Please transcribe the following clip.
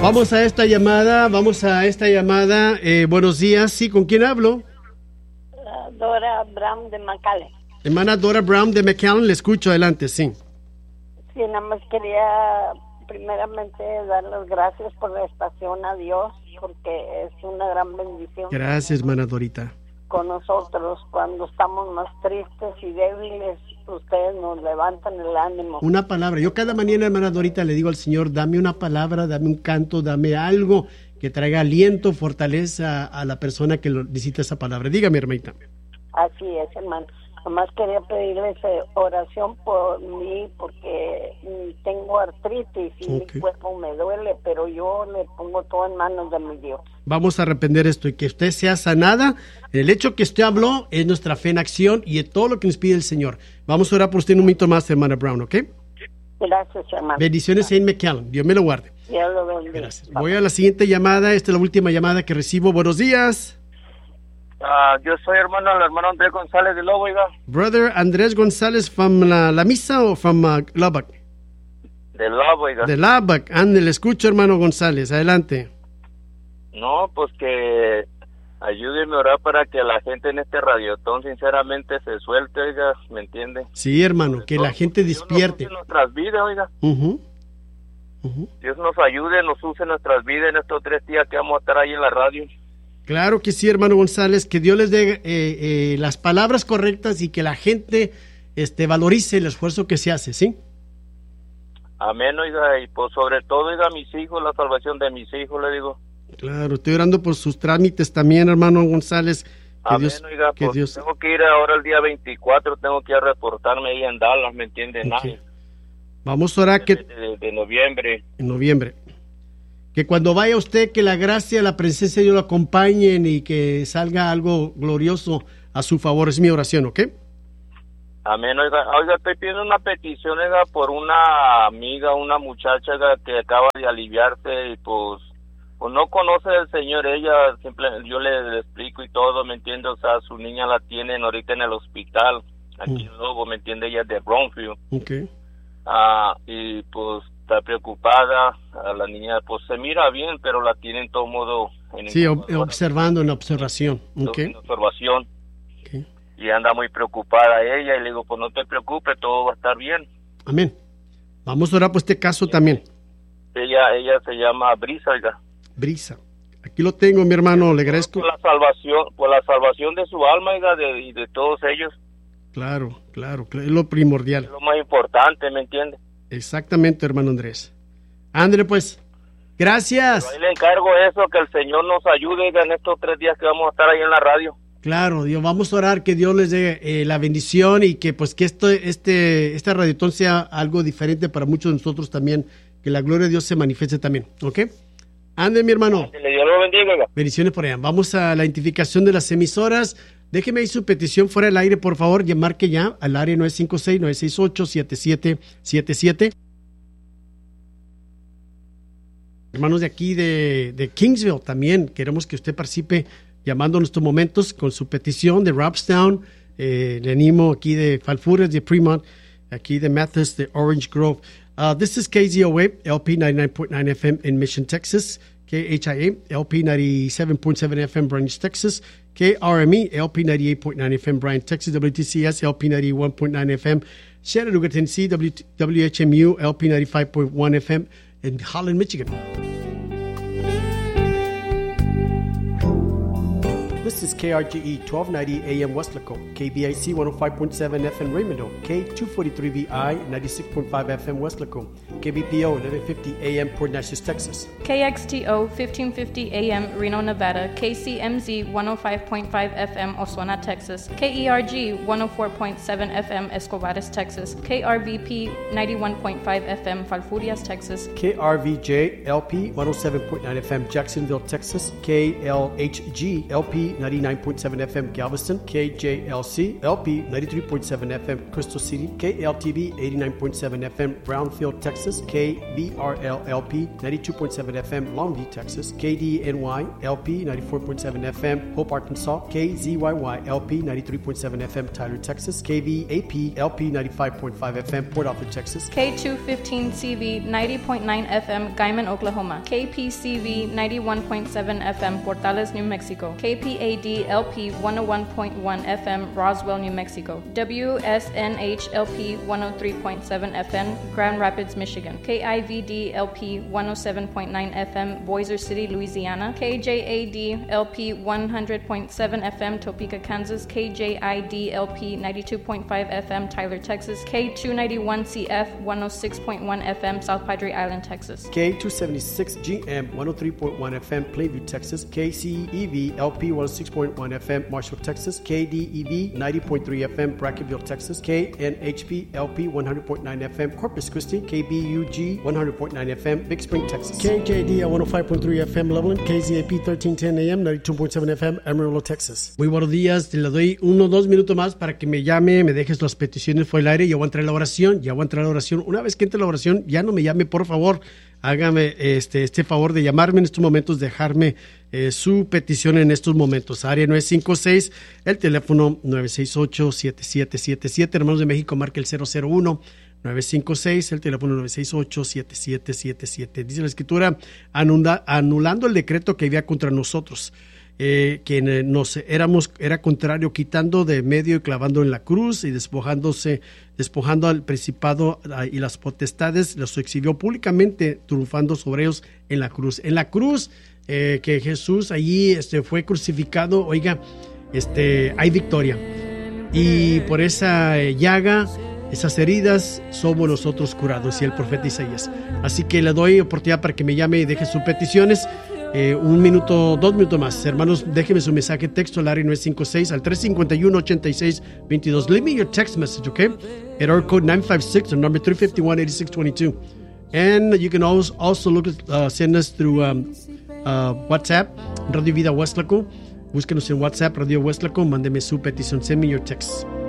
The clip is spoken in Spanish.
Vamos a esta llamada. Buenos días. Sí, ¿con quién hablo? Dora Brown de McAllen. Hermana Dora Brown de McAllen, le escucho, adelante, sí. Sí, nada más quería primeramente dar las gracias por la estación a Dios, porque es una gran bendición. Gracias, hermana Dorita. Con nosotros, cuando estamos más tristes y débiles, ustedes nos levantan el ánimo. Una palabra. Yo cada mañana, hermana Dorita, le digo al Señor, dame una palabra, dame un canto, dame algo que traiga aliento, fortaleza a la persona que necesita esa palabra. Dígame, hermanita. Así es, hermano. Nomás quería pedirles oración por mí, porque tengo artritis y mi cuerpo me duele, pero yo le pongo todo en manos de mi Dios. Vamos a arrepender esto y que usted sea sanada. El hecho que usted habló es nuestra fe en acción y es todo lo que nos pide el Señor. Vamos a orar por usted un momento más, hermana Brown, ¿ok? Gracias, hermano. Bendiciones en McAllen. Dios me lo guarde. Dios lo bendiga. Gracias. Voy a la siguiente llamada. Esta es la última llamada que recibo. Buenos días. Yo soy el hermano Andrés González de Lobo, oiga. Brother Andrés González, ¿from la misa o from Lubbock? De Lobo, oiga. De Lubbock. Ande, le escucho, hermano González. Adelante. No, pues que ayúdenme a orar para que la gente en este radiotón sinceramente se suelte, oiga, ¿me entiende? Sí, hermano, que la gente despierte. Dios nos use nuestras vidas, oiga. Dios nos ayude, nos use nuestras vidas en estos 3 días que vamos a estar ahí en la radio. Claro que sí, hermano González, que Dios les dé las palabras correctas y que la gente valorice el esfuerzo que se hace, ¿sí? Amén, oiga, y pues sobre todo, oiga, mis hijos, la salvación de mis hijos, le digo. Claro, estoy orando por sus trámites también, hermano González. Que amén, Dios, oiga, que pues Dios... tengo que ir ahora el día 24, tengo que ir a reportarme ahí en Dallas, ¿me entiende? Okay. Vamos a orar que... De noviembre. En noviembre. Que cuando vaya usted, que la gracia, la presencia de Dios lo acompañen y que salga algo glorioso a su favor. Es mi oración, ¿ok? Amén, oiga, estoy pidiendo una petición, oiga, por una amiga, una muchacha, oiga, que acaba de aliviarse y pues no conoce al Señor, ella, yo le explico y todo, ¿me entiende? O sea, su niña la tienen ahorita en el hospital, aquí en Lobo, ¿me entiende? Ella es de Brownfield. Ok. Y pues está preocupada, a la niña pues se mira bien, pero la tiene en todo modo observando, en observación. En observación. Okay. Y anda muy preocupada ella y le digo, pues no te preocupes, todo va a estar bien. Amén. Vamos a orar por este caso también. Ella se llama Brisa, oiga. Brisa. Aquí lo tengo, mi hermano, le agradezco. Por la salvación de su alma, oiga, y de todos ellos. Claro, es lo primordial. Es lo más importante, ¿me entiende? Exactamente, hermano Andrés. André, pues, gracias. Pero ahí le encargo eso, que el Señor nos ayude en estos 3 días que vamos a estar ahí en la radio. Claro, Dios, vamos a orar que Dios les dé la bendición y que pues que este radiotón sea algo diferente para muchos de nosotros también, que la gloria de Dios se manifieste también, ¿ok? Ande, mi hermano. Dios lo bendiga. Bendiciones por allá. Vamos a la identificación de las emisoras. Déjeme ahí su petición fuera del aire, por favor, y marque ya al área 956-968-7777. Hermanos de aquí de Kingsville, también queremos que usted participe llamando en estos momentos con su petición de Robstown, le animo aquí de Falfurrias, de Fremont, aquí de Mathis, de Orange Grove. This is KZOA, LP 99.9 FM in Mission, Texas. KHIA, LP 97.7 FM, Bryan, Texas. KRME, LP 98.9 FM, Bryan, Texas. WTCS, LP 91.9 FM, Chattanooga, Tennessee. WHMU, LP 95.1 FM in Holland, Michigan. This is KRGE 1290 AM Westlaco, KBIC 105.7 FM Raymond, K243VI 96.5 FM Westlaco, KBPO 1150 AM Port Neches, Texas, KXTO 1550 AM Reno, Nevada, KCMZ 105.5 FM Osuna, Texas, KERG 104.7 FM Escobares, Texas, KRVP 91.5 FM Falfurrias, Texas, KRVJ LP 107.9 FM Jacksonville, Texas, KLHG LP 99.7 FM Galveston, KJLC LP 93.7 FM Crystal City, KLTV 89.7 FM Brownfield, Texas, KBRL LP 92.7 FM Longview, Texas, KDNY LP 94.7 FM Hope, Arkansas, KZYY LP 93.7 FM Tyler, Texas, KVAP LP 95.5 FM Port Arthur, Texas, K215CV 90.9 FM Guyman, Oklahoma, KPCV 91.7 FM Portales, New Mexico, KPAD LP 101.1 FM Roswell, New Mexico, WSNH LP 103.7 FM Grand Rapids, Michigan, KIVD LP 107.9 FM Boiser City, Louisiana, KJAD LP 100.7 FM Topeka, Kansas, KJID LP 92.5 FM Tyler, Texas, K291CF 106.1 FM South Padre Island, Texas, K276GM 103.1 FM Plainview, Texas, KCEV LP 106.1 FM Marshall, Texas, KDEV 90.3 FM Brackenville, Texas, KNHP LP 100.9 FM Corpus Christi, KBUG 100.9 FM Big Spring, Texas, KJD 105.3 FM Loveland, KZAP 1310 AM 92.7 FM Amarillo, Texas. Muy buenos días, le doy 2 minutos más para que me llame, me dejes las peticiones fuera del aire, ya voy a entrar a la oración, Una vez que entre la oración, ya no me llame, por favor. Hágame este favor de llamarme en estos momentos, dejarme su petición en estos momentos. Área 956, el teléfono 968-7777. Hermanos de México, marca el 001-956, el teléfono 968-7777. Dice la Escritura, anulando el decreto que había contra nosotros, que era contrario, quitando de medio y clavando en la cruz y despojando al principado y las potestades, los exhibió públicamente, triunfando sobre ellos en la cruz. En la cruz que Jesús allí fue crucificado, oiga, hay victoria. Y por esa llaga, esas heridas, somos nosotros curados, y el profeta Isaías. Así que le doy oportunidad para que me llame y deje sus peticiones. 1 minuto, 2 minutos más. Hermanos, déjenme su mensaje texto al área 956 al 351-8622. Leave me your text message, okay? At our code 956, the number 351-8622. And you can also look at, send us through WhatsApp, Radio Vida Huastlaco. Búsquenos en WhatsApp, Radio Huastlaco. Mándeme su petición. Send me your text.